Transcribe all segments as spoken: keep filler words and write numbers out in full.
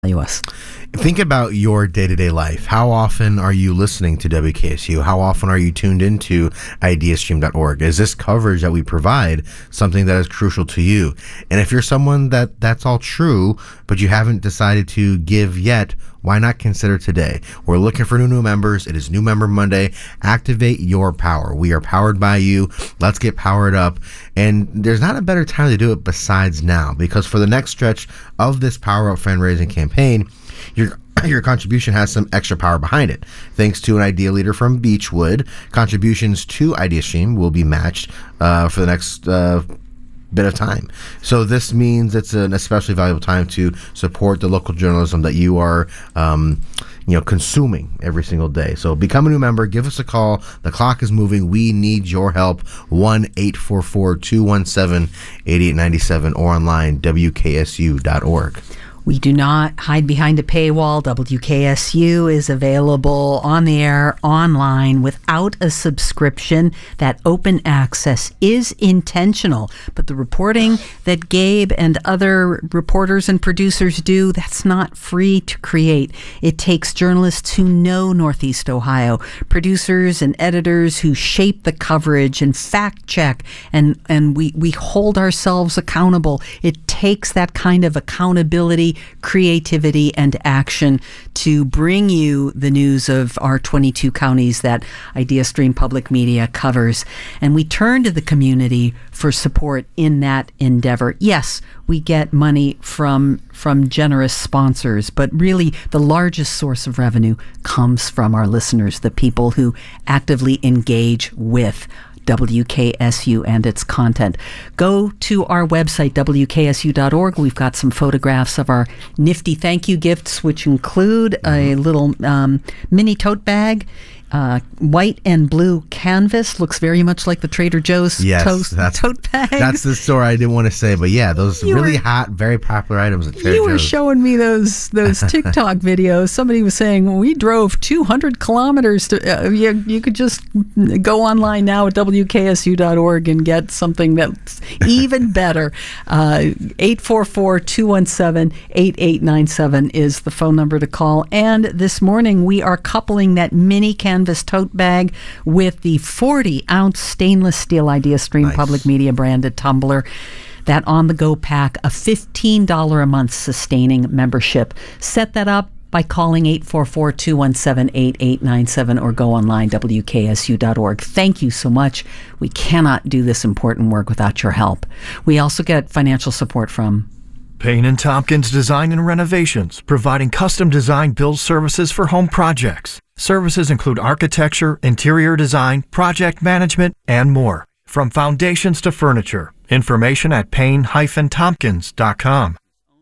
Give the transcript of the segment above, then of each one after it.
us. Think about your day-to-day life. How often are you listening to W K S U? How often are you tuned into idea stream dot org? Is this coverage that we provide something that is crucial to you? And if you're someone that that's all true, but you haven't decided to give yet, why not consider today? We're looking for new new members. It is New Member Monday. Activate your power. We are powered by you. Let's get powered up. And there's not a better time to do it besides now, because for the next stretch of this Power Up fundraising campaign, your your contribution has some extra power behind it. Thanks to an idea leader from Beechwood, contributions to IdeaStream will be matched uh, for the next uh, bit of time. So this means it's an especially valuable time to support the local journalism that you are um, you know, consuming every single day. So become a new member. Give us a call. The clock is moving. We need your help. one eight four four, two one seven, eight eight nine seven or online, W K S U dot org. We do not hide behind a paywall. W K S U is available on the air, online, without a subscription. That open access is intentional. But the reporting that Gabe and other reporters and producers do, that's not free to create. It takes journalists who know Northeast Ohio, producers and editors who shape the coverage and fact check, and, and we, we hold ourselves accountable. It takes that kind of accountability, creativity, and action to bring you the news of our twenty-two counties that IdeaStream Public Media covers. And we turn to the community for support in that endeavor. Yes, we get money from from generous sponsors, but really the largest source of revenue comes from our listeners, the people who actively engage with W K S U and its content. Go to our website, W K S U dot org. We've got some photographs of our nifty thank you gifts, which include a little um, mini tote bag, uh, white and blue canvas. Looks very much like the Trader Joe's yes, toast, that's, tote bag. That's the store I didn't want to say, but yeah, those you really were, hot, very popular items at Trader You were Joe's. showing me those those TikTok videos. Somebody was saying, well, we drove two hundred kilometers to, uh, you, you could just go online now at W K S U dot org and get something that's even better. Uh, eight four four, two one seven, eight eight nine seven is the phone number to call. And this morning we are coupling that mini canvas tote bag with the forty ounce stainless steel IdeaStream Nice. Public Media branded tumbler. That on-the-go pack, a fifteen dollars a month sustaining membership. Set that up by calling eight four four, two one seven, eight eight nine seven or go online, W K S U dot org. Thank you so much. We cannot do this important work without your help. We also get financial support from Payne and Tompkins Design and Renovations, providing custom design build services for home projects. Services include architecture, interior design, project management, and more. From foundations to furniture. Information at payne dash tompkins dot com.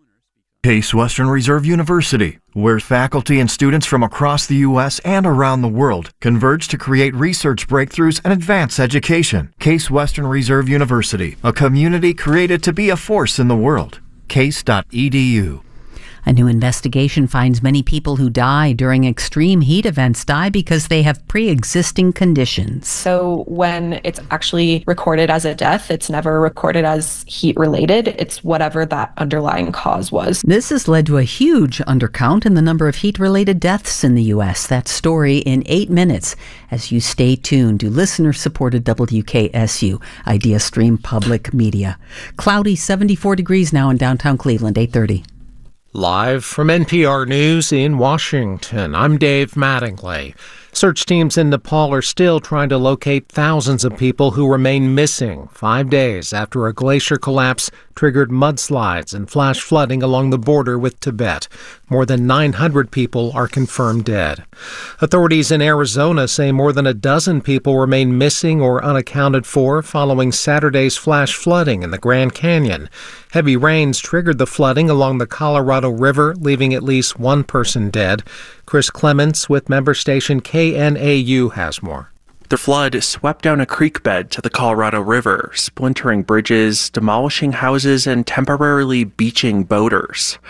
Case Western Reserve University, where faculty and students from across the U S and around the world converge to create research breakthroughs and advance education. Case Western Reserve University, a community created to be a force in the world. case dot e d u. A new investigation finds many people who die during extreme heat events die because they have pre-existing conditions. So when it's actually recorded as a death, it's never recorded as heat-related. It's whatever that underlying cause was. This has led to a huge undercount in the number of heat-related deaths in the U S. That story in eight minutes as you stay tuned to listener-supported W K S U, IdeaStream Public Media. Cloudy, seventy-four degrees now in downtown Cleveland, eight thirty. Live from N P R News in Washington, I'm Dave Mattingly. Search teams in Nepal are still trying to locate thousands of people who remain missing five days after a glacier collapse triggered mudslides and flash flooding along the border with Tibet. More than nine hundred people are confirmed dead. Authorities in Arizona say more than a dozen people remain missing or unaccounted for following Saturday's flash flooding in the Grand Canyon. Heavy rains triggered the flooding along the Colorado River, leaving at least one person dead. Chris Clements with member station K N A U has more. The flood swept down a creek bed to the Colorado River, splintering bridges, demolishing houses, and temporarily beaching boaters.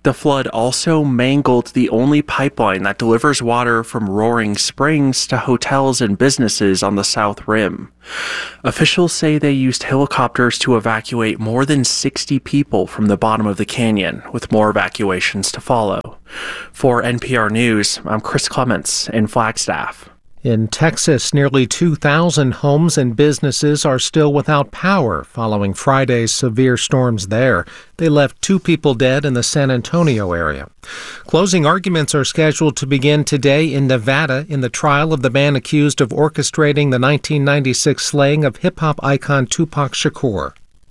The flood also mangled the only pipeline that delivers water from Roaring Springs to hotels and businesses on the South Rim. Officials say they used helicopters to evacuate more than sixty people from the bottom of the canyon, with more evacuations to follow. For N P R News, I'm Chris Clements in Flagstaff. In Texas, nearly two thousand homes and businesses are still without power following Friday's severe storms there. They left two people dead in the San Antonio area. Closing arguments are scheduled to begin today in Nevada in the trial of the man accused of orchestrating the nineteen ninety-six slaying of hip-hop icon Tupac Shakur.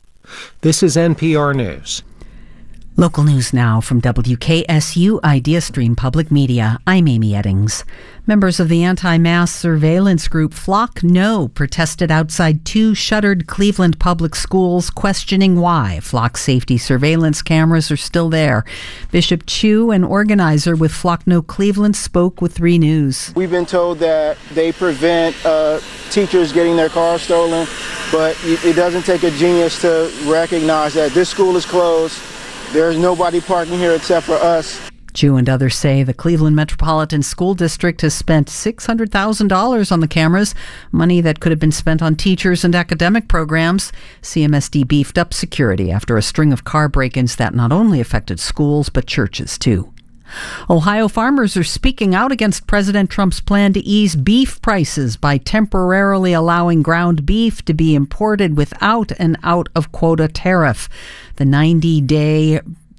This is N P R News. Local news now from W K S U IdeaStream Public Media. I'm Amy Eddings. Members of the anti-mass surveillance group Flock No protested outside two shuttered Cleveland public schools, questioning why Flock safety surveillance cameras are still there. Bishop Chu, an organizer with Flock No Cleveland, spoke with three News. We've been told that they prevent uh, teachers getting their cars stolen, but it doesn't take a genius to recognize that this school is closed. There's nobody parking here except for us. Chu and others say the Cleveland Metropolitan School District has spent six hundred thousand dollars on the cameras, money that could have been spent on teachers and academic programs. C M S D beefed up security after a string of car break-ins that not only affected schools but churches too. Ohio farmers are speaking out against President Trump's plan to ease beef prices by temporarily allowing ground beef to be imported without an out-of-quota tariff. The ninety-day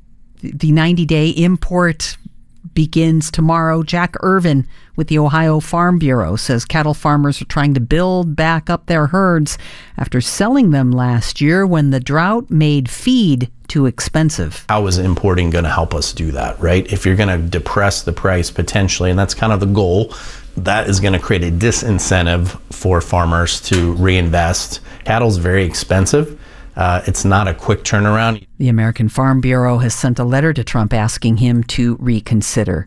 the ninety-day import begins tomorrow. Jack Irvin with the Ohio Farm Bureau says cattle farmers are trying to build back up their herds after selling them last year when the drought made feed too expensive. How is importing going to help us do that, right? If you're going to depress the price potentially, and that's kind of the goal, that is going to create a disincentive for farmers to reinvest. Cattle's very expensive. Uh, it's not a quick turnaround. The American Farm Bureau has sent a letter to Trump asking him to reconsider.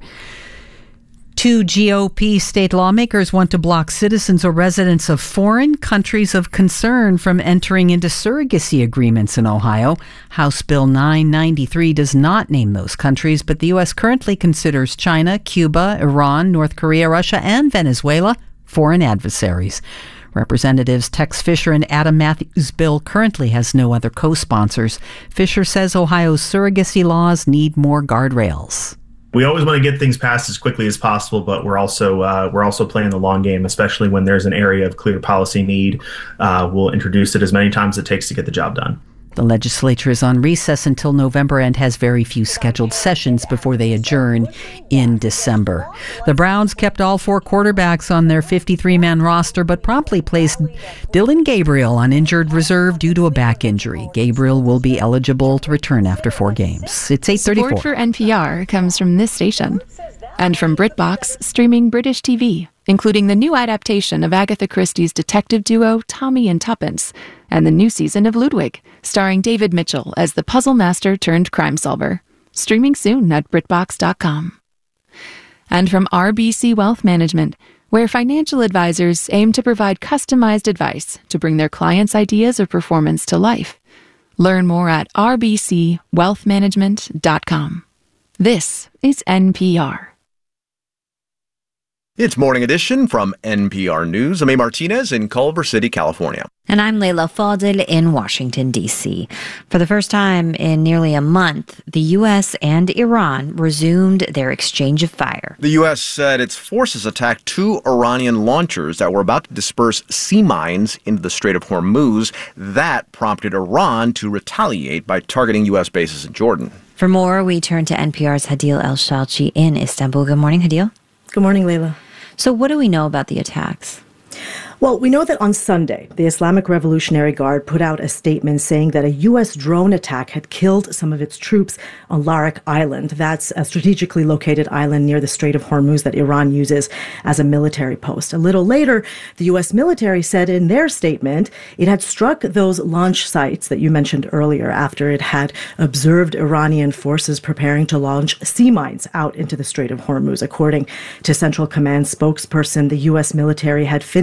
Two G O P state lawmakers want to block citizens or residents of foreign countries of concern from entering into surrogacy agreements in Ohio. House Bill nine ninety-three does not name those countries, but the U S currently considers China, Cuba, Iran, North Korea, Russia, and Venezuela foreign adversaries. Representatives Tex Fisher and Adam Matthews' bill currently has no other co-sponsors. Fisher says Ohio's surrogacy laws need more guardrails. We always want to get things passed as quickly as possible, but we're also uh, we're also playing the long game, especially when there's an area of clear policy need. Uh, we'll introduce it as many times as it takes to get the job done. The legislature is on recess until November and has very few scheduled sessions before they adjourn in December. The Browns kept all four quarterbacks on their fifty-three man roster, but promptly placed Dylan Gabriel on injured reserve due to a back injury. Gabriel will be eligible to return after four games. It's eight thirty-four. Support for N P R comes from this station and from BritBox, streaming British T V, including the new adaptation of Agatha Christie's detective duo Tommy and Tuppence, and the new season of Ludwig, starring David Mitchell as the puzzle master turned crime solver. Streaming soon at BritBox dot com. And from R B C Wealth Management, where financial advisors aim to provide customized advice to bring their clients' ideas or performance to life. Learn more at R B C wealth management dot com. This is N P R. It's Morning Edition from N P R News. I'm A. Martinez in Culver City, California. And I'm Leila Fadel in Washington, D C. For the first time in nearly a month, the U S and Iran resumed their exchange of fire. The U S said its forces attacked two Iranian launchers that were about to disperse sea mines into the Strait of Hormuz. That prompted Iran to retaliate by targeting U S bases in Jordan. For more, we turn to N P R's Hadil El-Shalchi in Istanbul. Good morning, Hadil. Good morning, Leila. So what do we know about the attacks? Well, we know that on Sunday, the Islamic Revolutionary Guard put out a statement saying that a U S drone attack had killed some of its troops on Larak Island. That's a strategically located island near the Strait of Hormuz that Iran uses as a military post. A little later, the U S military said in their statement it had struck those launch sites that you mentioned earlier after it had observed Iranian forces preparing to launch sea mines out into the Strait of Hormuz. According to Central Command spokesperson, the U S military had finished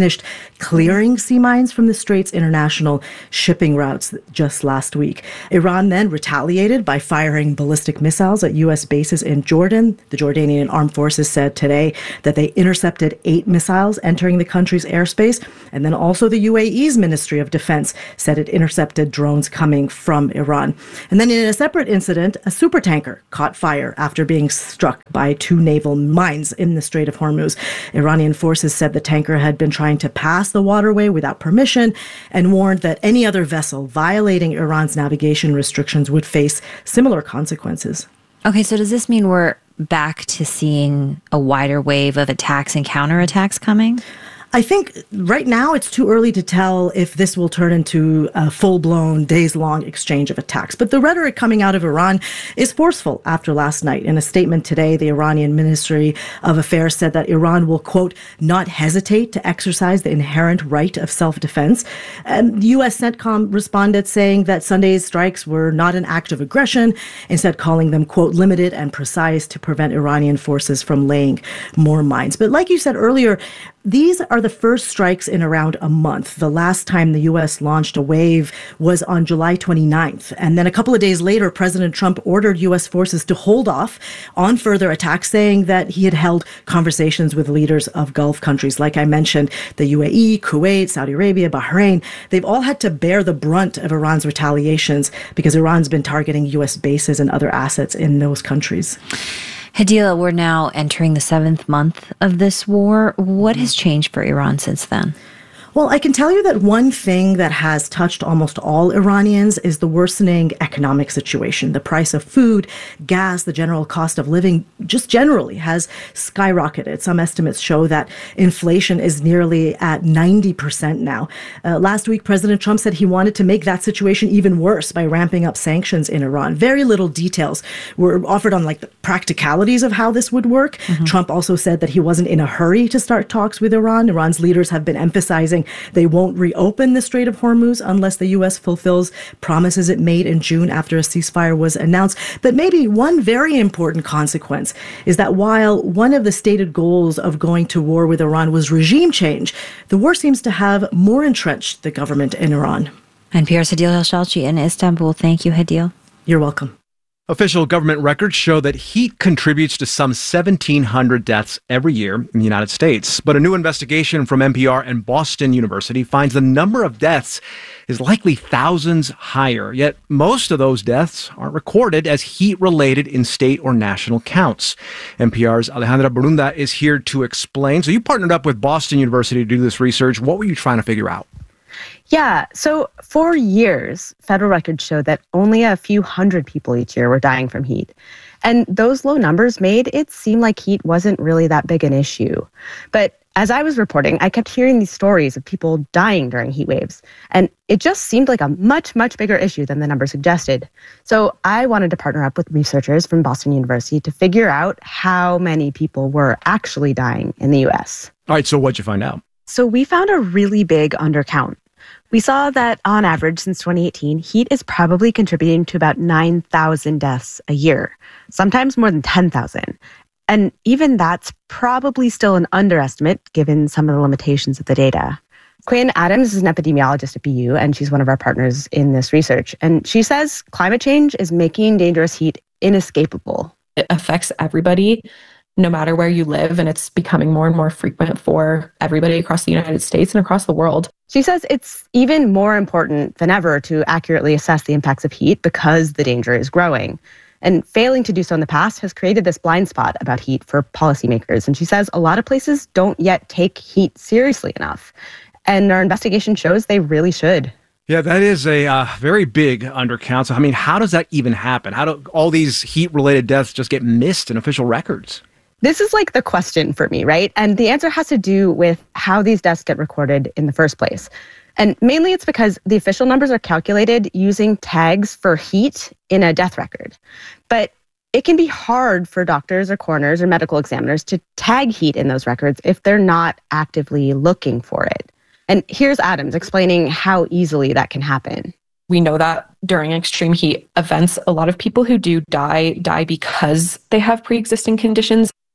clearing sea mines from the Strait's international shipping routes just last week. Iran then retaliated by firing ballistic missiles at U S bases in Jordan. The Jordanian armed forces said today that they intercepted eight missiles entering the country's airspace. And then also the U A E's Ministry of Defense said it intercepted drones coming from Iran. And then in a separate incident, a supertanker caught fire after being struck by two naval mines in the Strait of Hormuz. Iranian forces said the tanker had been trying to pass the waterway without permission and warned that any other vessel violating Iran's navigation restrictions would face similar consequences. Okay, so does this mean we're back to seeing a wider wave of attacks and counterattacks coming? I think right now it's too early to tell if this will turn into a full-blown, days-long exchange of attacks. But the rhetoric coming out of Iran is forceful after last night. In a statement today, the Iranian Ministry of Affairs said that Iran will, quote, not hesitate to exercise the inherent right of self-defense. And U S CENTCOM responded saying that Sunday's strikes were not an act of aggression, instead calling them, quote, limited and precise to prevent Iranian forces from laying more mines. But like you said earlier, these are the first strikes in around a month. The last time the U S launched a wave was on July twenty-ninth. And then a couple of days later, President Trump ordered U S forces to hold off on further attacks, saying that he had held conversations with leaders of Gulf countries. Like I mentioned, the U A E, Kuwait, Saudi Arabia, Bahrain, they've all had to bear the brunt of Iran's retaliations because Iran's been targeting U S bases and other assets in those countries. Hadila, we're now entering the seventh month of this war. What has changed for Iran since then? Well, I can tell you that one thing that has touched almost all Iranians is the worsening economic situation. The price of food, gas, the general cost of living just generally has skyrocketed. Some estimates show that inflation is nearly at ninety percent now. Uh, last week, President Trump said he wanted to make that situation even worse by ramping up sanctions in Iran. Very little details were offered on like the practicalities of how this would work. Mm-hmm. Trump also said that he wasn't in a hurry to start talks with Iran. Iran's leaders have been emphasizing they won't reopen the Strait of Hormuz unless the U S fulfills promises it made in June after a ceasefire was announced. But maybe one very important consequence is that while one of the stated goals of going to war with Iran was regime change, the war seems to have more entrenched the government in Iran. N P R's Hadil Elshalchi in Istanbul. Thank you, Hadil. You're welcome. Official government records show that heat contributes to some seventeen hundred deaths every year in the United States. But a new investigation from N P R and Boston University finds the number of deaths is likely thousands higher. Yet most of those deaths aren't recorded as heat-related in state or national counts. N P R's Alejandra Barunda is here to explain. So you partnered up with Boston University to do this research. What were you trying to figure out? Yeah, so for years, federal records showed that only a few hundred people each year were dying from heat. And those low numbers made it seem like heat wasn't really that big an issue. But as I was reporting, I kept hearing these stories of people dying during heat waves. And it just seemed like a much, much bigger issue than the numbers suggested. So I wanted to partner up with researchers from Boston University to figure out how many people were actually dying in the U S. All right, so what'd you find out? So we found a really big undercount. We saw that on average since twenty eighteen, heat is probably contributing to about nine thousand deaths a year, sometimes more than ten thousand. And even that's probably still an underestimate given some of the limitations of the data. Quinn Adams is an epidemiologist at B U, and she's one of our partners in this research. And she says climate change is making dangerous heat inescapable. It affects everybody, no matter where you live, and it's becoming more and more frequent for everybody across the United States and across the world. She says it's even more important than ever to accurately assess the impacts of heat because the danger is growing. And failing to do so in the past has created this blind spot about heat for policymakers. And she says a lot of places don't yet take heat seriously enough. And our investigation shows they really should. Yeah, that is a uh, very big undercount. So, I mean, how does that even happen? How do all these heat-related deaths just get missed in official records? This is like the question for me, right? And the answer has to do with how these deaths get recorded in the first place. And mainly it's because the official numbers are calculated using tags for heat in a death record. But it can be hard for doctors or coroners or medical examiners to tag heat in those records if they're not actively looking for it. And here's Adams explaining how easily that can happen. We know that during extreme heat events, a lot of people who do die, die because they have pre-existing conditions.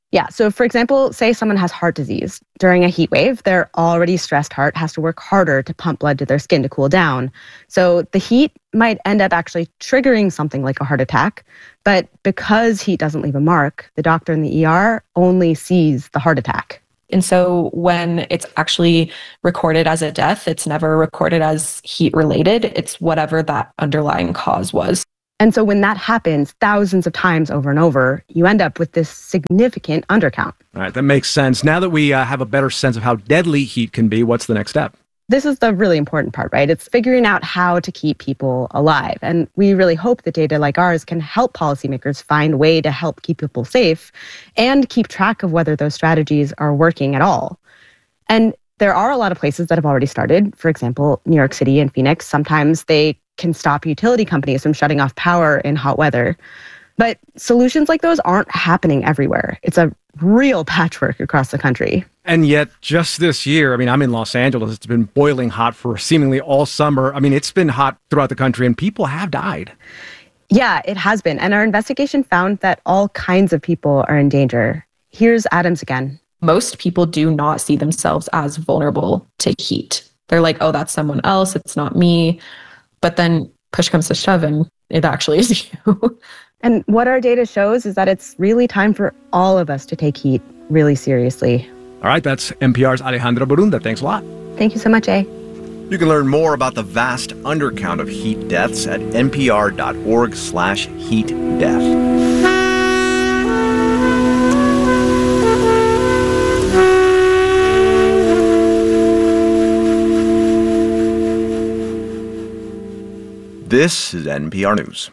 Yeah. So, for example, say someone has heart disease. During a heat wave, their already stressed heart has to work harder to pump blood to their skin to cool down. So the heat might end up actually triggering something like a heart attack. But because heat doesn't leave a mark, the doctor in the E R only sees the heart attack. And so when it's actually recorded as a death, it's never recorded as heat related. It's whatever that underlying cause was. And so when that happens thousands of times over and over, you end up with this significant undercount. All right, that makes sense. Now that we uh, have a better sense of how deadly heat can be, what's the next step? This is the really important part, right? It's figuring out how to keep people alive. And we really hope that data like ours can help policymakers find a way to help keep people safe and keep track of whether those strategies are working at all. And there are a lot of places that have already started. For example, New York City and Phoenix, sometimes they can stop utility companies from shutting off power in hot weather. But solutions like those aren't happening everywhere. It's a real patchwork across the country. And yet, just this year, I mean, I'm in Los Angeles. It's been boiling hot for seemingly all summer. I mean, it's been hot throughout the country, and people have died. Yeah, it has been. And our investigation found that all kinds of people are in danger. Here's Adams again. Most people do not see themselves as vulnerable to heat. They're like, oh, that's someone else. It's not me. But then push comes to shove and it actually is you. And what our data shows is that it's really time for all of us to take heat really seriously. All right, that's N P R's Alejandra Borunda. Thanks a lot. Thank you so much, A. You can learn more about the vast undercount of heat deaths at npr.org slash heat death. This is N P R News.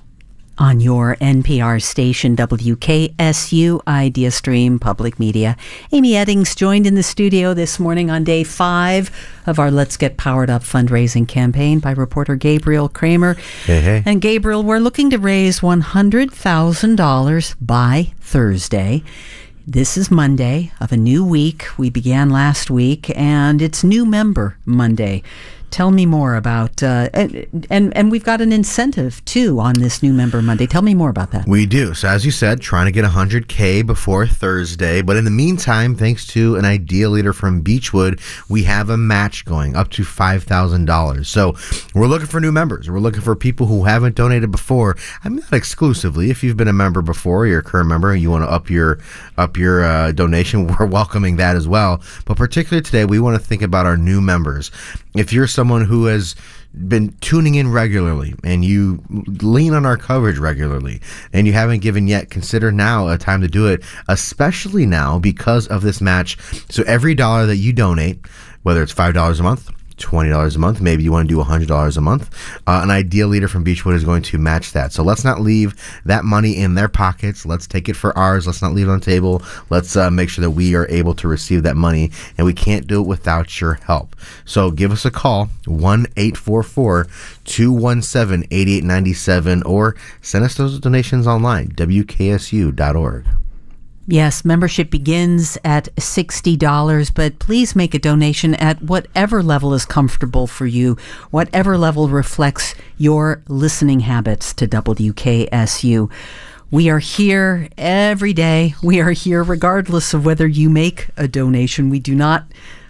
On your N P R station, W K S U Idea Stream Public Media. Amy Eddings joined in the studio this morning on day five of our Let's Get Powered Up fundraising campaign by reporter Gabriel Kramer. Hey, hey. And Gabriel, we're looking to raise one hundred thousand dollars by Thursday. This is Monday of a new week. We began last week, and it's New Member Monday. Tell me more about, uh, and, and and we've got an incentive, too, on this New Member Monday. Tell me more about that. We do. So as you said, trying to get one hundred K before Thursday. But in the meantime, thanks to an idea leader from Beechwood, we have a match going up to five thousand dollars. So we're looking for new members. We're looking for people who haven't donated before. I mean, not exclusively. If you've been a member before, you're a current member, and you want to up your, up your uh, donation, we're welcoming that as well. But particularly today, we want to think about our new members. If you're someone who has been tuning in regularly and you lean on our coverage regularly and you haven't given yet, consider now a time to do it, especially now because of this match. So every dollar that you donate, whether it's five dollars a month, twenty dollars a month, maybe you want to do one hundred dollars a month, uh, an idea leader from Beechwood is going to match that. So let's not leave that money in their pockets. Let's take it for ours. Let's not leave it on the table. Let's uh, make sure that we are able to receive that money, and we can't do it without your help. So give us a call, one eight four four, two one seven, eight eight nine seven, or send us those donations online, W K S U dot org. Yes, membership begins at sixty dollars, but please make a donation at whatever level is comfortable for you, whatever level reflects your listening habits to W K S U. We are here every day. We are here regardless of whether you make a donation. We do not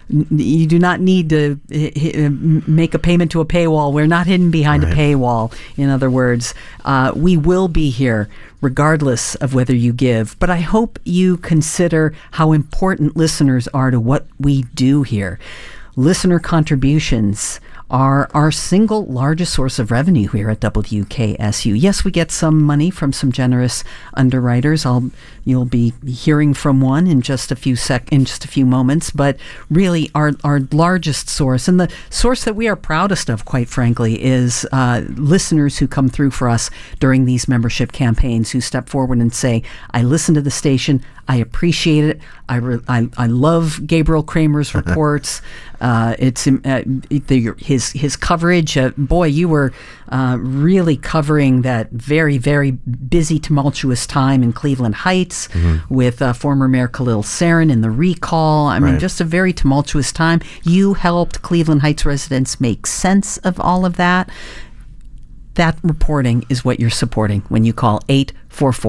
You do not need to make a payment to a paywall. We're not hidden behind right. a paywall. In other words, uh, we will be here regardless of whether you give. But I hope you consider how important listeners are to what we do here. Listener contributions are our single largest source of revenue here at W K S U. Yes, we get some money from some generous underwriters. I'll you'll be hearing from one in just a few sec in just a few moments. But really, our our largest source and the source that we are proudest of, quite frankly, is uh, listeners who come through for us during these membership campaigns, who step forward and say, "I listen to the station. I appreciate it. I, re- I, I love Gabriel Kramer's reports. uh, it's uh, the, his his coverage. Uh, boy, you were uh, really covering that very, very busy, tumultuous time in Cleveland Heights mm-hmm. with uh, former Mayor Khalil Sarin in the recall. I mean, right. just a very tumultuous time. You helped Cleveland Heights residents make sense of all of that. That reporting is what you're supporting when you call eight four four,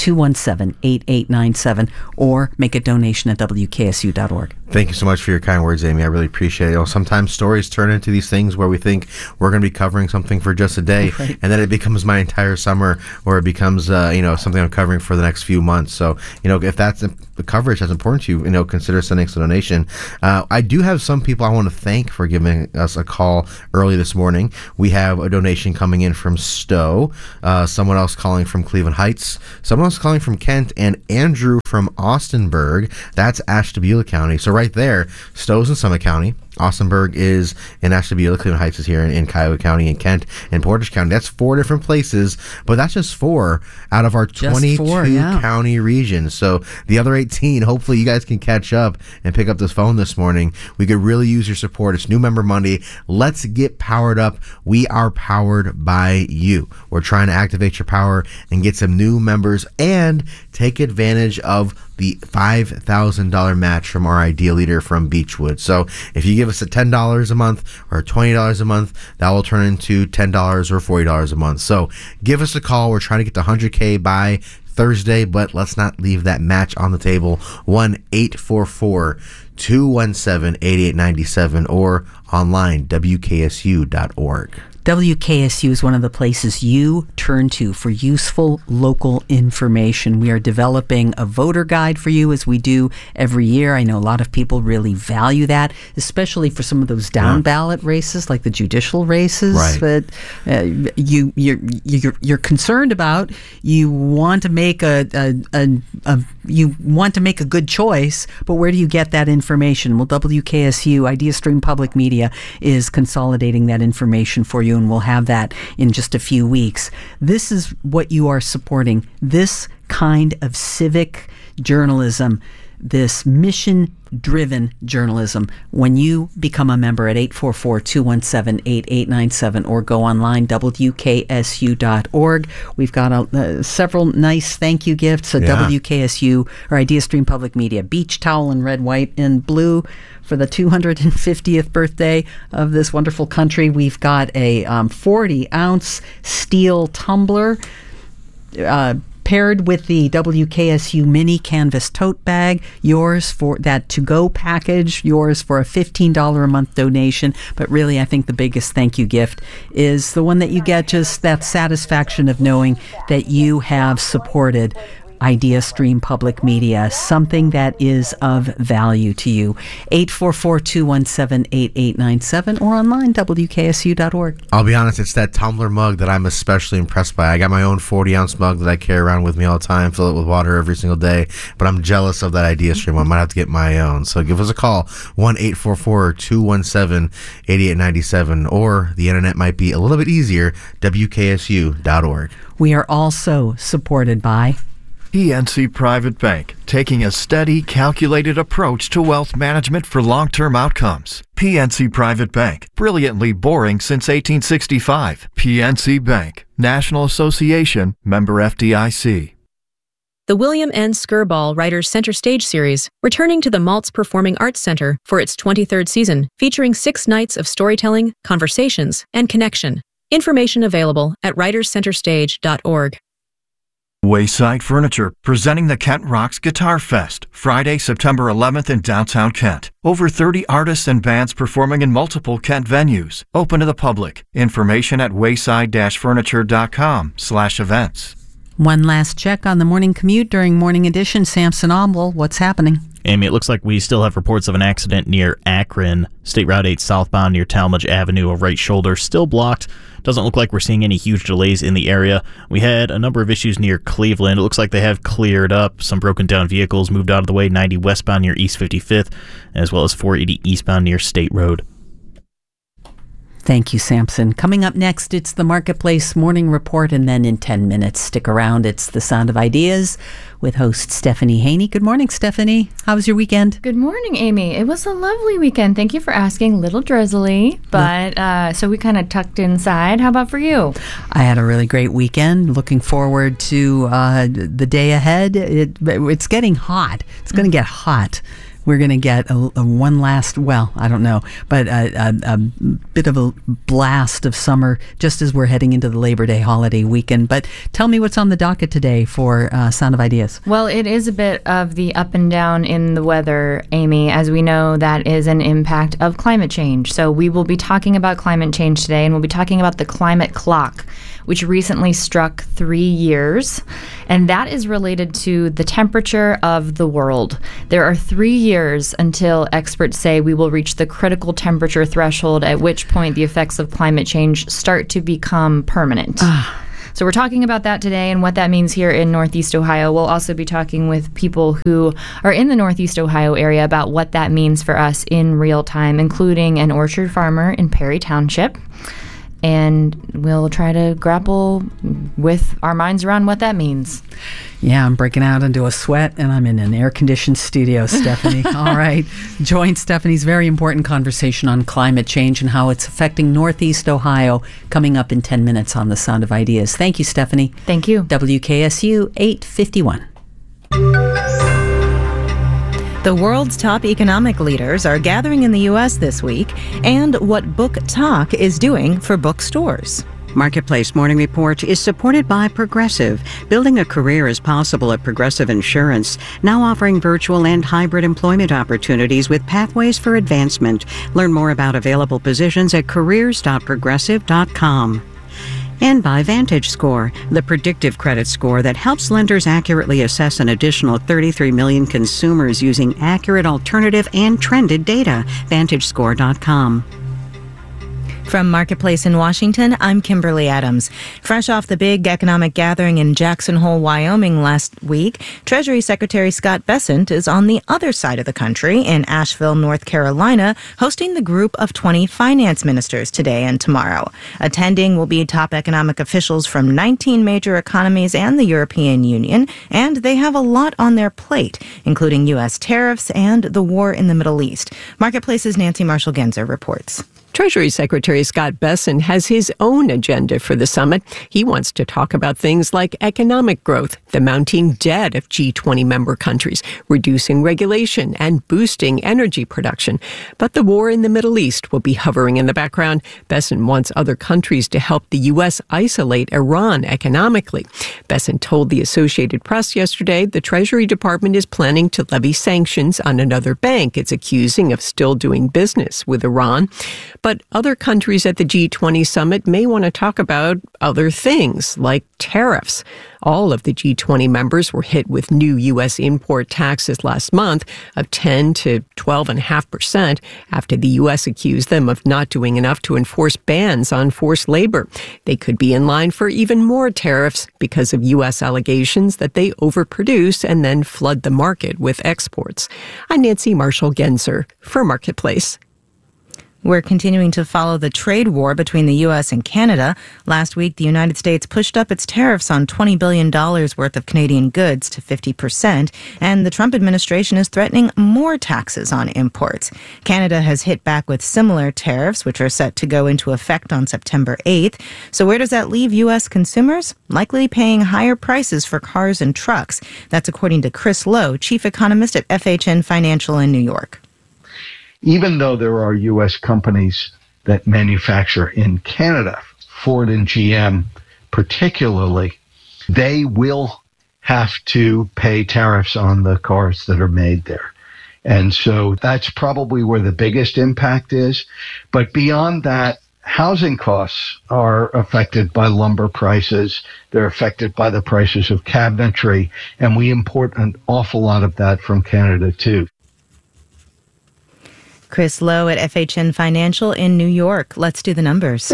two one seven, eight eight nine seven or make a donation at W K S U dot org. Thank you so much for your kind words, Amy. I really appreciate it. You know, sometimes stories turn into these things where we think we're going to be covering something for just a day, right, and then it becomes my entire summer, or it becomes uh, you know something I'm covering for the next few months. So you know if that's the coverage that's important to you, you know consider sending us a donation. Uh, I do have some people I want to thank for giving us a call early this morning. We have a donation coming in from Stowe, uh, someone else calling from Cleveland Heights, someone else calling from Kent, and Andrew from Austinburg. That's Ashtabula County. So right there, Stowe's in Summit County, Austinburg is in Ashtabula, Cleveland Heights is here in, in Cuyahoga County, and Kent and Portage County. That's four different places, but that's just four out of our twenty-two four, yeah. county regions. So the other eighteen, hopefully you guys can catch up and pick up this phone this morning. We could really use your support. It's New Member Monday. Let's get powered up. We are powered by you. We're trying to activate your power and get some new members and take advantage of the five thousand dollars match from our idea leader from Beechwood. So if you give us a ten dollars a month or twenty dollars a month, that will turn into ten dollars or forty dollars a month. So give us a call. We're trying to get to one hundred K by Thursday, but let's not leave that match on the table. one eight four four, two one seven, eight eight nine seven or online, W K S U dot org. W K S U is one of the places you turn to for useful local information. We are developing a voter guide for you, as we do every year. I know a lot of people really value that, especially for some of those down ballot races, like the judicial races right. that uh, you you're, you're you're concerned about. You want to make a, a, a, a you want to make a good choice, but where do you get that information? Well, W K S U, IdeaStream Public Media, is consolidating that information for you, and we'll have that in just a few weeks. This is what you are supporting, this kind of civic journalism, this mission-driven journalism, when you become a member at eight four four, two one seven, eight eight nine seven or go online, W K S U dot org. We've got a, uh, several nice thank you gifts, a yeah. W K S U or IdeaStream Public Media beach towel in red, white, and blue for the two hundred fiftieth birthday of this wonderful country. We've got a um, forty ounce steel tumbler, uh, paired with the W K S U mini canvas tote bag, yours for that to-go package, yours for a fifteen dollars a month donation. But really, I think the biggest thank you gift is the one that you get, just that satisfaction of knowing that you have supported IdeaStream Public Media, something that is of value to you. eight four four, two one seven, eight eight nine seven or online, W K S U dot org. I'll be honest, it's that tumbler mug that I'm especially impressed by. I got my own forty ounce mug that I carry around with me all the time, fill it with water every single day, but I'm jealous of that IdeaStream. I might have to get my own. So give us a call, one eight four four, two one seven, eight eight nine seven, or the internet might be a little bit easier, W K S U dot org. We are also supported by P N C Private Bank, taking a steady, calculated approach to wealth management for long-term outcomes. P N C Private Bank, brilliantly boring since eighteen sixty-five. P N C Bank, National Association, member F D I C. The William N. Skirball Writers Center Stage Series, returning to the Maltz Performing Arts Center for its twenty-third season, featuring six nights of storytelling, conversations, and connection. Information available at writers center stage dot org. Wayside Furniture, presenting the Kent Rocks Guitar Fest, Friday, September eleventh in downtown Kent. Over thirty artists and bands performing in multiple Kent venues. Open to the public. Information at wayside furniture dot com slash events. One last check on the morning commute during Morning Edition. Samson Omble, what's happening? Amy, it looks like we still have reports of an accident near Akron. State Route eight southbound near Talmadge Avenue, a right shoulder still blocked. Doesn't look like we're seeing any huge delays in the area. We had a number of issues near Cleveland. It looks like they have cleared up. Some broken down vehicles moved out of the way. ninety westbound near East fifty-fifth, as well as four eighty eastbound near State Road. Thank you, Samson. Coming up next, it's the Marketplace Morning Report, and then in ten minutes, stick around, it's The Sound of Ideas with host Stephanie Haney. Good morning, Stephanie. How was your weekend? Good morning, Amy. It was a lovely weekend. Thank you for asking. Little drizzly, but uh, so we kind of tucked inside. How about for you? I had a really great weekend. Looking forward to uh, the day ahead. It, it's getting hot. It's going to get hot we're going to get a, a one last, well, I don't know, but a, a, a bit of a blast of summer just as we're heading into the Labor Day holiday weekend. But tell me what's on the docket today for uh, Sound of Ideas. Well, it is a bit of the up and down in the weather, Amy. As we know, that is an impact of climate change. So we will be talking about climate change today, and we'll be talking about the climate clock, which recently struck three years. And that is related to the temperature of the world. There are three years until experts say we will reach the critical temperature threshold, at which point the effects of climate change start to become permanent. So we're talking about that today and what that means here in Northeast Ohio. We'll also be talking with people who are in the Northeast Ohio area about what that means for us in real time, including an orchard farmer in Perry Township. And we'll try to grapple with our minds around what that means. Yeah, I'm breaking out into a sweat, and I'm in an air-conditioned studio, Stephanie. All right. Join Stephanie's very important conversation on climate change and how it's affecting Northeast Ohio coming up in ten minutes on The Sound of Ideas. Thank you, Stephanie. Thank you. W K S U eight fifty-one. The world's top economic leaders are gathering in the U S this week, and what Book Talk is doing for bookstores. Marketplace Morning Report is supported by Progressive. Building a career is possible at Progressive Insurance, now offering virtual and hybrid employment opportunities with pathways for advancement. Learn more about available positions at careers dot progressive dot com. And by VantageScore, the predictive credit score that helps lenders accurately assess an additional thirty-three million consumers using accurate alternative and trended data. Vantage Score dot com. From Marketplace in Washington, I'm Kimberly Adams. Fresh off the big economic gathering in Jackson Hole, Wyoming last week, Treasury Secretary Scott Bessent is on the other side of the country in Asheville, North Carolina, hosting the group of twenty finance ministers today and tomorrow. Attending will be top economic officials from nineteen major economies and the European Union, and they have a lot on their plate, including U S tariffs and the war in the Middle East. Marketplace's Nancy Marshall-Genzer reports. Treasury Secretary Scott Bessent has his own agenda for the summit. He wants to talk about things like economic growth, the mounting debt of G twenty member countries, reducing regulation, and boosting energy production. But the war in the Middle East will be hovering in the background. Bessent wants other countries to help the U S isolate Iran economically. Bessent told the Associated Press yesterday the Treasury Department is planning to levy sanctions on another bank it's accusing of still doing business with Iran. But other countries at the G twenty summit may want to talk about other things, like tariffs. All of the G twenty members were hit with new U S import taxes last month of ten to twelve point five percent after the U S accused them of not doing enough to enforce bans on forced labor. They could be in line for even more tariffs because of U S allegations that they overproduce and then flood the market with exports. I'm Nancy Marshall-Genzer for Marketplace. We're continuing to follow the trade war between the U S and Canada. Last week, the United States pushed up its tariffs on twenty billion dollars worth of Canadian goods to fifty percent, and the Trump administration is threatening more taxes on imports. Canada has hit back with similar tariffs, which are set to go into effect on September eighth. So where does that leave U S consumers? Likely paying higher prices for cars and trucks. That's according to Chris Lowe, chief economist at F H N Financial in New York. Even though there are U S companies that manufacture in Canada, Ford and G M particularly, they will have to pay tariffs on the cars that are made there. And so that's probably where the biggest impact is. But beyond that, housing costs are affected by lumber prices. They're affected by the prices of cabinetry. And we import an awful lot of that from Canada, too. Chris Lowe at F H N Financial in New York. Let's do the numbers.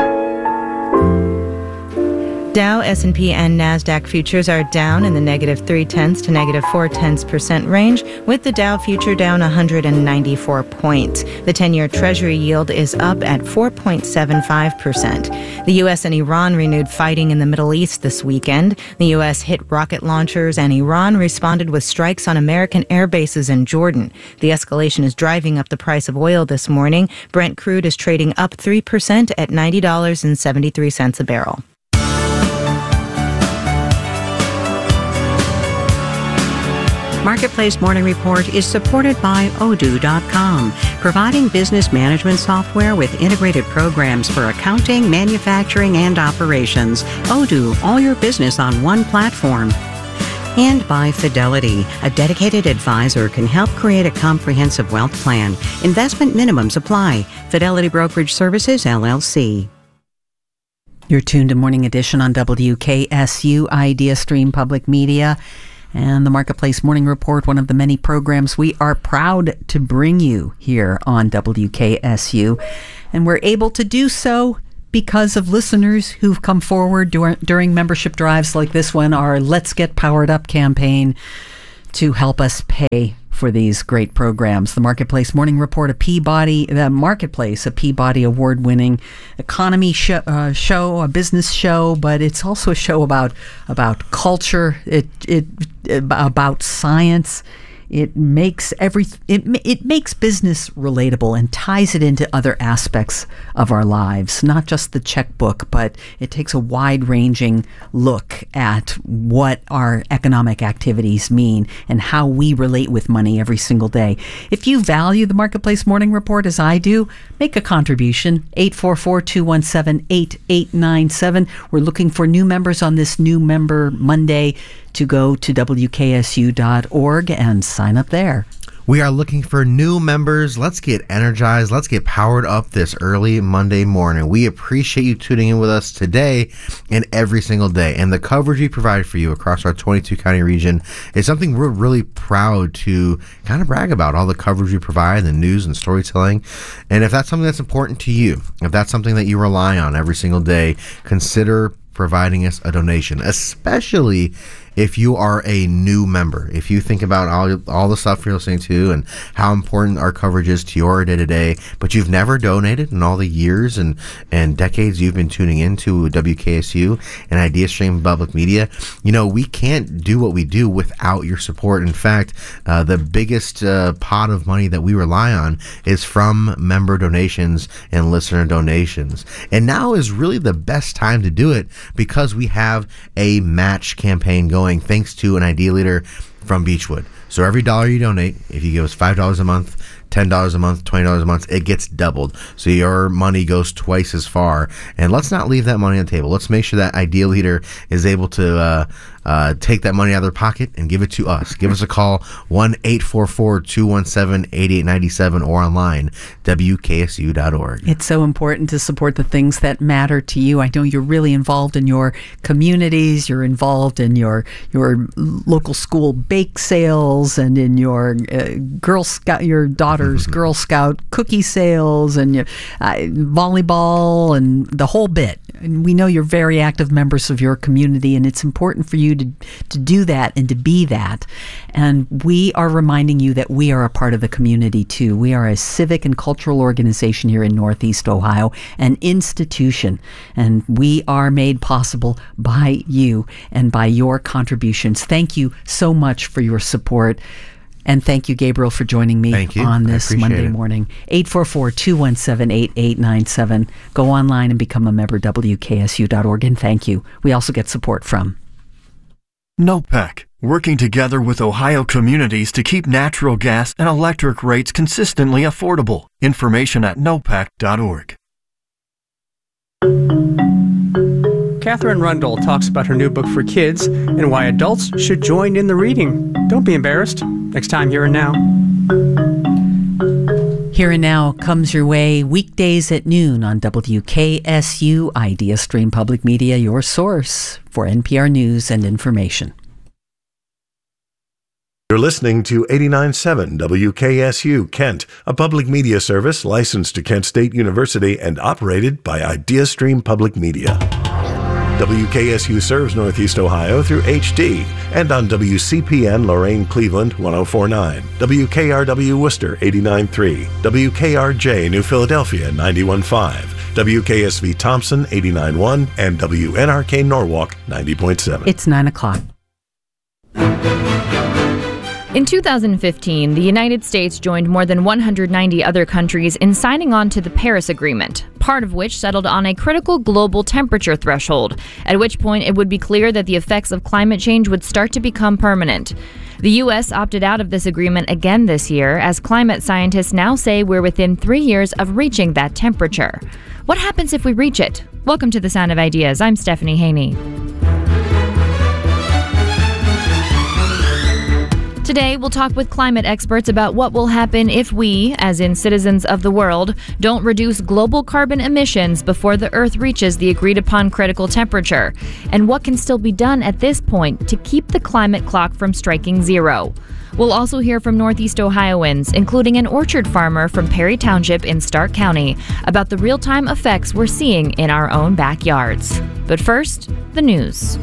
Dow, S and P, and NASDAQ futures are down in the negative three-tenths to negative four-tenths percent range, with the Dow future down one hundred ninety-four points. The ten-year Treasury yield is up at four point seven five percent. The U S and Iran renewed fighting in the Middle East this weekend. The U S hit rocket launchers, and Iran responded with strikes on American air bases in Jordan. The escalation is driving up the price of oil this morning. Brent crude is trading up three percent at ninety dollars and seventy-three cents a barrel. Marketplace Morning Report is supported by Odoo dot com, providing business management software with integrated programs for accounting, manufacturing, and operations. Odoo, all your business on one platform. And by Fidelity, a dedicated advisor can help create a comprehensive wealth plan. Investment minimums apply. Fidelity Brokerage Services, L L C. You're tuned to Morning Edition on W K S U, Idea Stream Public Media, and the Marketplace Morning Report, one of the many programs we are proud to bring you here on W K S U. And we're able to do so because of listeners who've come forward dur- during membership drives like this one, our Let's Get Powered Up campaign, to help us pay for these great programs. The Marketplace Morning Report, a Peabody, the Marketplace, a Peabody Award-winning economy show, uh, show, a business show, but it's also a show about about culture, it it about science. It makes every it it makes business relatable and ties it into other aspects of our lives, not just the checkbook, but it takes a wide-ranging look at what our economic activities mean and how we relate with money every single day. If you value the Marketplace Morning Report as I do, make a contribution. eight four four, two one seven, eight eight nine seven. We're looking for new members on this New Member Monday to go to W K S U dot org and sign up there. We are looking for new members. Let's get energized. Let's get powered up this early Monday morning. We appreciate you tuning in with us today and every single day. And the coverage we provide for you across our twenty-two county region is something we're really proud to kind of brag about. All the coverage we provide, the news and storytelling. And if that's something that's important to you, if that's something that you rely on every single day, consider providing us a donation, especially if you are a new member. If you think about all, all the stuff you're listening to and how important our coverage is to your day-to-day, but you've never donated in all the years and, and decades you've been tuning into W K S U and Idea Stream Public Media, you know, we can't do what we do without your support. In fact, uh, the biggest uh, pot of money that we rely on is from member donations and listener donations. And now is really the best time to do it because we have a match campaign going thanks to an Idea Leader from Beechwood. So every dollar you donate, if you give us five dollars a month, ten dollars a month, twenty dollars a month, it gets doubled. So your money goes twice as far. And let's not leave that money on the table. Let's make sure that Idea Leader is able to uh, uh, take that money out of their pocket and give it to us. Give us a call, one eight four four, two one seven, eight eight nine seven, or online, W K S U dot org. It's so important to support the things that matter to you. I know you're really involved in your communities. You're involved in your your local school bake sales and in your uh, Girl Scout, your daughter's Girl Scout cookie sales and your, uh, volleyball and the whole bit. And we know you're very active members of your community, and it's important for you to, to do that and to be that. And we are reminding you that we are a part of the community too. We are a civic and cultural organization here in Northeast Ohio, an institution, and we are made possible by you and by your contributions. Thank you so much for your support. And thank you, Gabriel, for joining me on this Monday it. morning. eight four four, two one seven, eight eight nine seven. Go online and become a member, W K S U dot org, and thank you. We also get support from NOPEC, working together with Ohio communities to keep natural gas and electric rates consistently affordable. Information at nopec dot org. Catherine Rundle talks about her new book for kids and why adults should join in the reading. Don't be embarrassed. Next time, Here and Now. Here and Now comes your way weekdays at noon on W K S U, Idea Stream Public Media, your source for N P R news and information. You're listening to eighty-nine point seven W K S U Kent, a public media service licensed to Kent State University and operated by Idea Stream Public Media. W K S U serves Northeast Ohio through H D and on W C P N Lorain Cleveland one oh four point nine, W K R W Worcester eighty-nine point three, W K R J New Philadelphia ninety-one point five, W K S V Thompson eighty-nine point one, and W N R K Norwalk ninety point seven. It's nine o'clock. In two thousand fifteen, the United States joined more than one hundred ninety other countries in signing on to the Paris Agreement, part of which settled on a critical global temperature threshold, at which point it would be clear that the effects of climate change would start to become permanent. The U S opted out of this agreement again this year, as climate scientists now say we're within three years of reaching that temperature. What happens if we reach it? Welcome to The Sound of Ideas. I'm Stephanie Haney. Today, we'll talk with climate experts about what will happen if we, as in citizens of the world, don't reduce global carbon emissions before the Earth reaches the agreed-upon critical temperature, and what can still be done at this point to keep the climate clock from striking zero. We'll also hear from Northeast Ohioans, including an orchard farmer from Perry Township in Stark County, about the real-time effects we're seeing in our own backyards. But first, the news.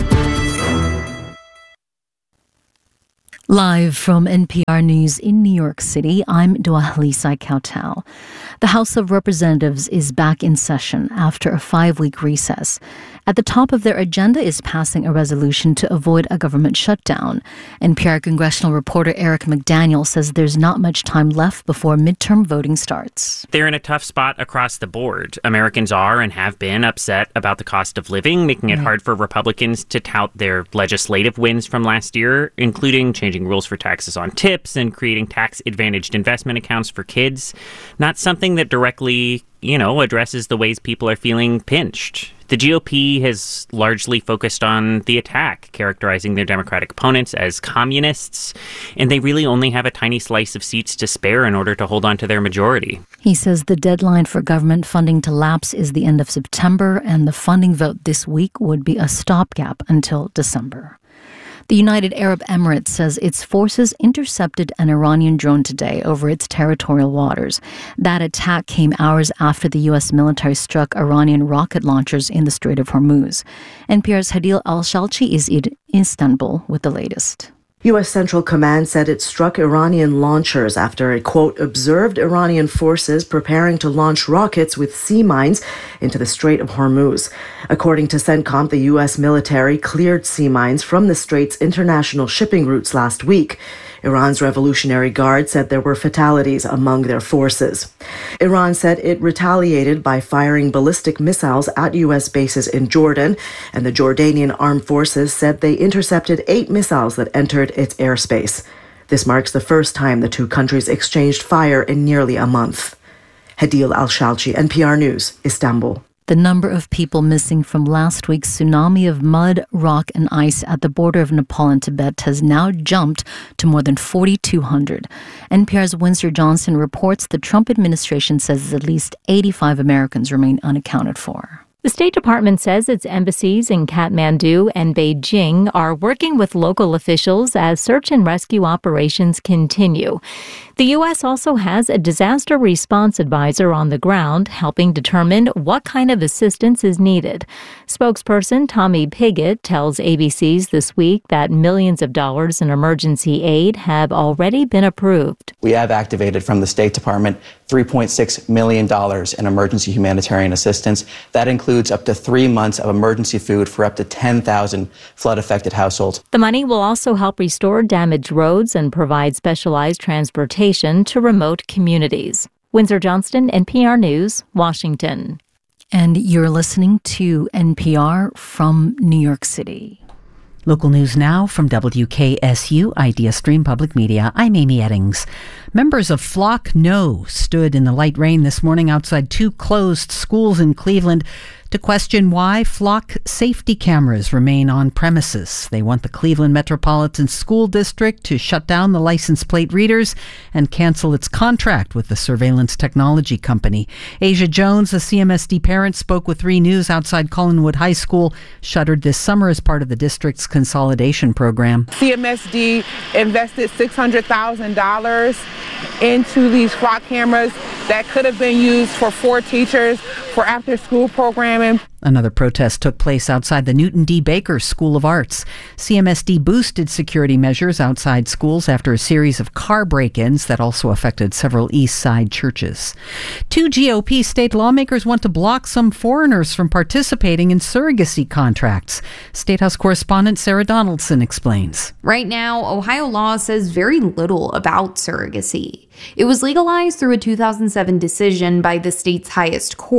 Live from N P R News in New York City, I'm Dwalisai Kautal. The House of Representatives is back in session after a five-week recess. At the top of their agenda is passing a resolution to avoid a government shutdown. N P R congressional reporter Eric McDaniel says there's not much time left before midterm voting starts. They're in a tough spot across the board. Americans are and have been upset about the cost of living, making it hard for Republicans to tout their legislative wins from last year, including changing rules for taxes on tips and creating tax-advantaged investment accounts for kids. Not something that directly, you know, addresses the ways people are feeling pinched. The G O P has largely focused on the attack, characterizing their Democratic opponents as communists, and they really only have a tiny slice of seats to spare in order to hold on to their majority. He says the deadline for government funding to lapse is the end of September, and the funding vote this week would be a stopgap until December. The United Arab Emirates says its forces intercepted an Iranian drone today over its territorial waters. That attack came hours after the U S military struck Iranian rocket launchers in the Strait of Hormuz. N P R's Hadil Al-Shalchi is in Istanbul with the latest. U S Central Command said it struck Iranian launchers after it, quote, observed Iranian forces preparing to launch rockets with sea mines into the Strait of Hormuz. According to CENTCOM, the U S military cleared sea mines from the Strait's international shipping routes last week. Iran's Revolutionary Guard said there were fatalities among their forces. Iran said it retaliated by firing ballistic missiles at U S bases in Jordan, and the Jordanian armed forces said they intercepted eight missiles that entered its airspace. This marks the first time the two countries exchanged fire in nearly a month. Hadil Al-Shalchi, N P R News, Istanbul. The number of people missing from last week's tsunami of mud, rock, and ice at the border of Nepal and Tibet has now jumped to more than forty-two hundred. N P R's Windsor Johnson reports the Trump administration says at least eighty-five Americans remain unaccounted for. The State Department says its embassies in Kathmandu and Beijing are working with local officials as search and rescue operations continue. The U S also has a disaster response advisor on the ground helping determine what kind of assistance is needed. Spokesperson Tommy Pigott tells A B C's This Week that millions of dollars in emergency aid have already been approved. We have activated from the State Department three point six million dollars in emergency humanitarian assistance. That includes up to three months of emergency food for up to ten thousand flood-affected households. The money will also help restore damaged roads and provide specialized transportation to remote communities. Windsor Johnston, N P R News, Washington. And you're listening to N P R from New York City. Local news now from W K S U Idea Stream Public Media. I'm Amy Eddings. Members of Flock No stood in the light rain this morning outside two closed schools in Cleveland to question why Flock safety cameras remain on premises. They want the Cleveland Metropolitan School District to shut down the license plate readers and cancel its contract with the surveillance technology company. Asia Jones, a C M S D parent, spoke with three News outside Collinwood High School, shuttered this summer as part of the district's consolidation program. C M S D invested six hundred thousand dollars into these Flock cameras that could have been used for four teachers for after-school programming. Another protest took place outside the Newton D. Baker School of Arts. C M S D boosted security measures outside schools after a series of car break-ins that also affected several East Side churches. Two G O P state lawmakers want to block some foreigners from participating in surrogacy contracts. State House correspondent Sarah Donaldson explains. Right now, Ohio law says very little about surrogacy. It was legalized through a two thousand seven decision by the state's highest court.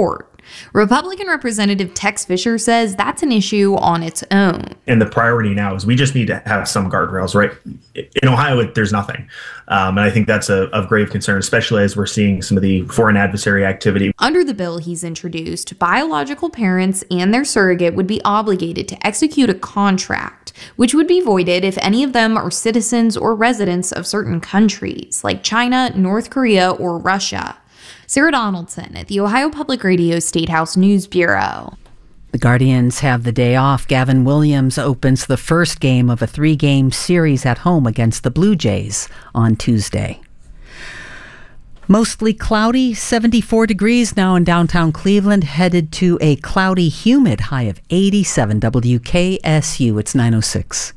Republican Representative Tex Fisher says that's an issue on its own. And the priority now is we just need to have some guardrails, right? In Ohio, there's nothing. Um, and I think that's a, of grave concern, especially as we're seeing some of the foreign adversary activity. Under the bill he's introduced, biological parents and their surrogate would be obligated to execute a contract, which would be voided if any of them are citizens or residents of certain countries, like China, North Korea, or Russia. Sarah Donaldson at the Ohio Public Radio Statehouse News Bureau. The Guardians have the day off. Gavin Williams opens the first game of a three-game series at home against the Blue Jays on Tuesday. Mostly cloudy, seventy-four degrees now in downtown Cleveland, headed to a cloudy, humid high of eighty-seven. W K S U, it's nine oh six.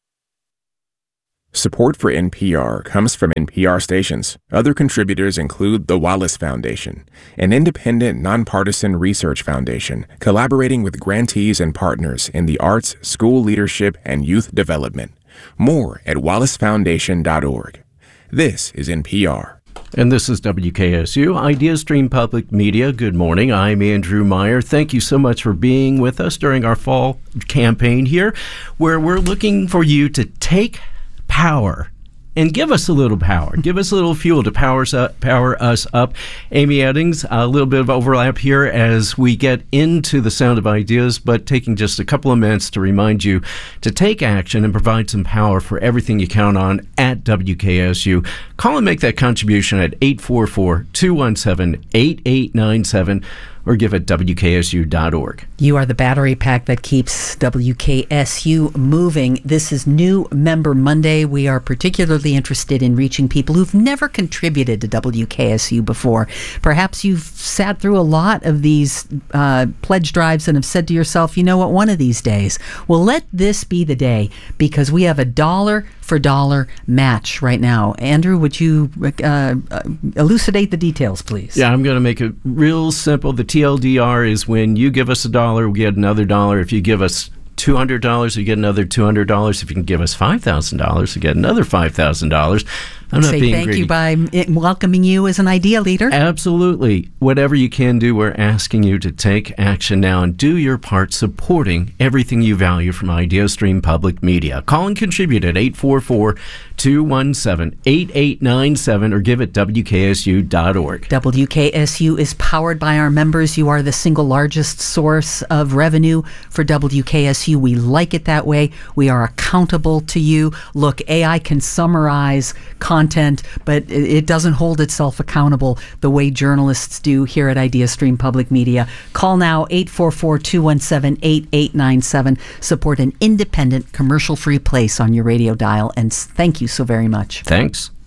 Support for N P R comes from N P R stations. Other contributors include the Wallace Foundation, an independent, nonpartisan research foundation collaborating with grantees and partners in the arts, school leadership, and youth development. More at wallace foundation dot org. This is N P R. And this is W K S U, IdeaStream Public Media. Good morning. I'm Andrew Meyer. Thank you so much for being with us during our fall campaign here, where we're looking for you to take power and give us a little power. Give us a little fuel to power us up. Power us up. Amy Eddings, a little bit of overlap here as we get into the Sound of Ideas, but taking just a couple of minutes to remind you to take action and provide some power for everything you count on at W K S U. Call and make that contribution at eight four four, two one seven, eight eight nine seven or give at W K S U dot org. You are the battery pack that keeps W K S U moving. This is New Member Monday. We are particularly interested in reaching people who've never contributed to W K S U before. Perhaps you've sat through a lot of these uh, pledge drives and have said to yourself, you know what, one of these days. Well, let this be the day, because we have a dollar for dollar match right now. Andrew, would you uh, elucidate the details, please? Yeah, I'm going to make it real simple. The T L D R is when you give us a dollar, we get another dollar. If you give us two hundred dollars, you get another two hundred dollars. If you can give us five thousand dollars, you get another five thousand dollars. I'm not Say being thank greedy. you by welcoming you as an idea leader. Absolutely. Whatever you can do, we're asking you to take action now and do your part supporting everything you value from IdeaStream Public Media. Call and contribute at eight four four, two one seven, eight eight nine seven or give at W K S U dot org. W K S U is powered by our members. You are the single largest source of revenue for W K S U. We like it that way. We are accountable to you. Look, A I can summarize content, but it doesn't hold itself accountable the way journalists do here at IdeaStream Public Media. Call now, eight four four, two one seven, eight eight nine seven. Support an independent, commercial-free place on your radio dial, and thank you so very much. Thanks.